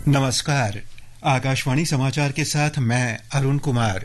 नमस्कार। आकाशवाणी समाचार के साथ मैं अरुण कुमार।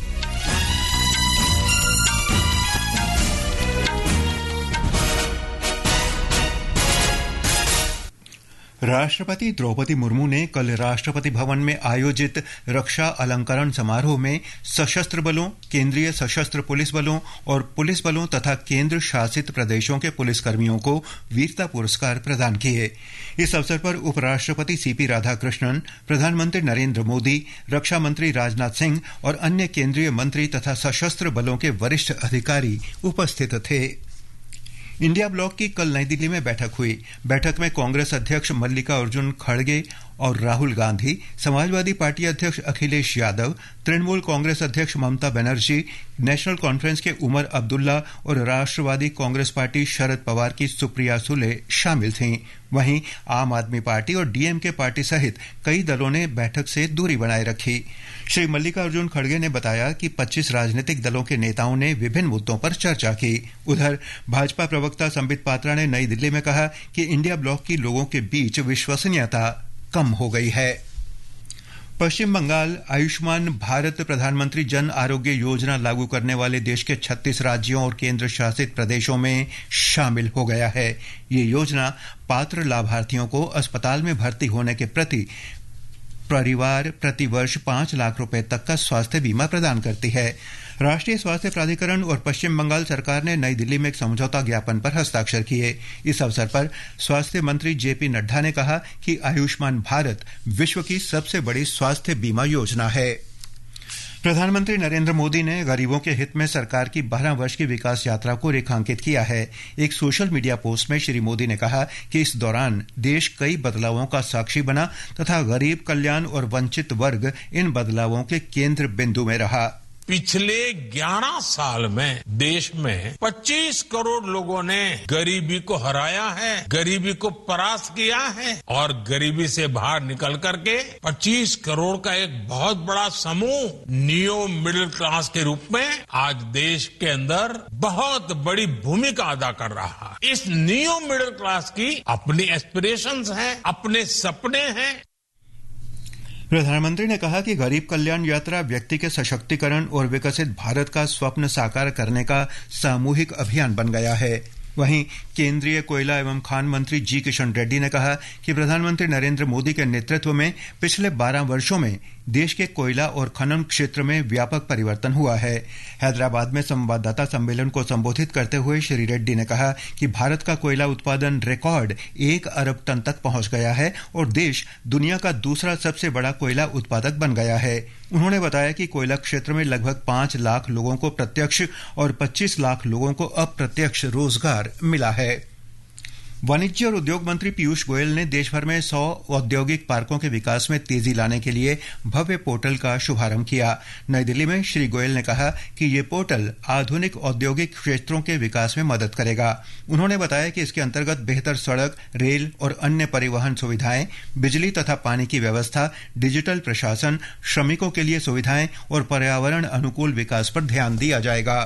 राष्ट्रपति द्रौपदी मुर्मू ने कल राष्ट्रपति भवन में आयोजित रक्षा अलंकरण समारोह में सशस्त्र बलों, केंद्रीय सशस्त्र पुलिस बलों और पुलिस बलों तथा केंद्र शासित प्रदेशों के पुलिसकर्मियों को वीरता पुरस्कार प्रदान किए। इस अवसर पर उपराष्ट्रपति सीपी राधाकृष्णन, प्रधानमंत्री नरेंद्र मोदी, रक्षा मंत्री राजनाथ सिंह और अन्य केंद्रीय मंत्री तथा सशस्त्र बलों के वरिष्ठ अधिकारी उपस्थित थे। इंडिया ब्लॉक की कल नई दिल्ली में बैठक हुई। बैठक में कांग्रेस अध्यक्ष मल्लिकार्जुन खड़गे और राहुल गांधी, समाजवादी पार्टी अध्यक्ष अखिलेश यादव, तृणमूल कांग्रेस अध्यक्ष ममता बनर्जी, नेशनल कॉन्फ्रेंस के उमर अब्दुल्ला और राष्ट्रवादी कांग्रेस पार्टी शरद पवार की सुप्रिया सुले शामिल थीं। वहीं आम आदमी पार्टी और डीएमके पार्टी सहित कई दलों ने बैठक से दूरी बनाए रखी। श्री मल्लिकार्जुन खड़गे ने बताया कि 25 राजनीतिक दलों के नेताओं ने विभिन्न मुद्दों पर चर्चा की। उधर भाजपा प्रवक्ता संबित पात्रा ने नई दिल्ली में कहा कि इंडिया ब्लॉक की लोगों के बीच विश्वसनीयता कम हो गई है। पश्चिम बंगाल आयुष्मान भारत प्रधानमंत्री जन आरोग्य योजना लागू करने वाले देश के 36 राज्यों और केंद्र शासित प्रदेशों में शामिल हो गया है। ये योजना पात्र लाभार्थियों को अस्पताल में भर्ती होने के परिवार प्रति वर्ष 5 लाख रुपए तक का स्वास्थ्य बीमा प्रदान करती है। राष्ट्रीय स्वास्थ्य प्राधिकरण और पश्चिम बंगाल सरकार ने नई दिल्ली में एक समझौता ज्ञापन पर हस्ताक्षर किए। इस अवसर पर स्वास्थ्य मंत्री जेपी नड्डा ने कहा कि आयुष्मान भारत विश्व की सबसे बड़ी स्वास्थ्य बीमा योजना है। प्रधानमंत्री नरेंद्र मोदी ने गरीबों के हित में सरकार की 12 वर्ष की विकास यात्रा को रेखांकित किया है। एक सोशल मीडिया पोस्ट में श्री मोदी ने कहा कि इस दौरान देश कई बदलावों का साक्षी बना तथा गरीब कल्याण और वंचित वर्ग इन बदलावों के केंद्र बिंदु में रहा। पिछले 11 साल में देश में 25 करोड़ लोगों ने गरीबी को हराया है, गरीबी को परास्त किया है और गरीबी से बाहर निकल करके 25 करोड़ का एक बहुत बड़ा समूह नियो मिडिल क्लास के रूप में आज देश के अंदर बहुत बड़ी भूमिका अदा कर रहा है। इस नियो मिडिल क्लास की अपनी एस्पिरेशंस हैं, अपने सपने हैं। प्रधानमंत्री ने कहा कि गरीब कल्याण यात्रा व्यक्ति के सशक्तिकरण और विकसित भारत का स्वप्न साकार करने का सामूहिक अभियान बन गया है। वहीं केंद्रीय कोयला एवं खान मंत्री जी किशन रेड्डी ने कहा कि प्रधानमंत्री नरेंद्र मोदी के नेतृत्व में पिछले 12 वर्षों में देश के कोयला और खनन क्षेत्र में व्यापक परिवर्तन हुआ है। हैदराबाद में संवाददाता सम्मेलन को संबोधित करते हुए श्री रेड्डी ने कहा कि भारत का कोयला उत्पादन रिकॉर्ड 1 अरब टन तक पहुंच गया है और देश दुनिया का दूसरा सबसे बड़ा कोयला उत्पादक बन गया है। उन्होंने बताया कि कोयला क्षेत्र में लगभग 5 लाख लोगों को प्रत्यक्ष और 25 लाख लोगों को अप्रत्यक्ष रोजगार मिला है। वाणिज्य और उद्योग मंत्री पीयूष गोयल ने देश भर में 100 औद्योगिक पार्कों के विकास में तेजी लाने के लिए भव्य पोर्टल का शुभारंभ किया। नई दिल्ली में श्री गोयल ने कहा कि ये पोर्टल आधुनिक औद्योगिक क्षेत्रों के विकास में मदद करेगा। उन्होंने बताया कि इसके अंतर्गत बेहतर सड़क, रेल और अन्य परिवहन सुविधाएं, बिजली तथा पानी की व्यवस्था, डिजिटल प्रशासन, श्रमिकों के लिए सुविधाएं और पर्यावरण अनुकूल विकास पर ध्यान दिया जाएगा।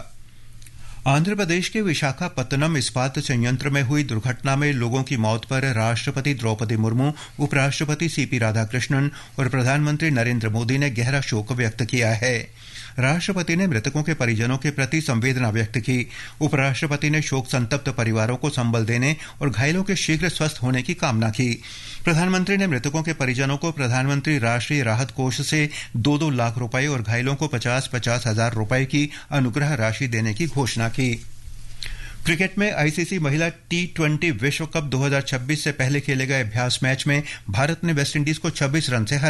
आंध्र प्रदेश के विशाखापत्तनम इस्पात संयंत्र में हुई दुर्घटना में लोगों की मौत पर राष्ट्रपति द्रौपदी मुर्मू, उपराष्ट्रपति सीपी राधाकृष्णन और प्रधानमंत्री नरेंद्र मोदी ने गहरा शोक व्यक्त किया है। राष्ट्रपति ने मृतकों के परिजनों के प्रति संवेदना व्यक्त की। उपराष्ट्रपति ने शोक संतप्त परिवारों को संबल देने और घायलों के शीघ्र स्वस्थ होने की कामना की। प्रधानमंत्री ने मृतकों के परिजनों को प्रधानमंत्री राष्ट्रीय राहत कोष से 2-2 लाख रुपए और घायलों को 50-50 हजार रुपए की अनुग्रह राशि देने की घोषणा की। क्रिकेट में आईसीसी महिला T20 विश्व कप 2026 से पहले खेले गए अभ्यास मैच में भारत ने वेस्टइंडीज को 26 रन से हराया।